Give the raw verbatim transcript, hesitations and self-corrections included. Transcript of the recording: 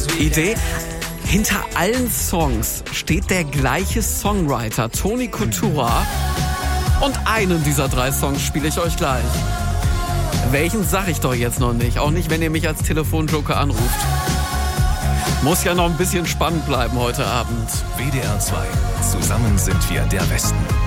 Idee? Hinter allen Songs steht der gleiche Songwriter, Tony Coutura. Und einen dieser drei Songs spiele ich euch gleich. Welchen sag ich doch jetzt noch nicht, auch nicht, wenn ihr mich als Telefonjoker anruft. Muss ja noch ein bisschen spannend bleiben heute Abend. W D R zwei. Zusammen sind wir der Westen.